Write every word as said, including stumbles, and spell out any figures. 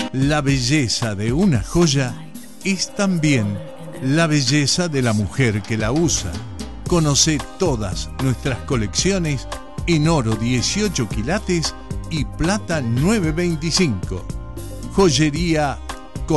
La belleza de una joya es también la belleza de la mujer que la usa. Conoce todas nuestras colecciones en oro dieciocho quilates y plata nueve veinticinco. Joyería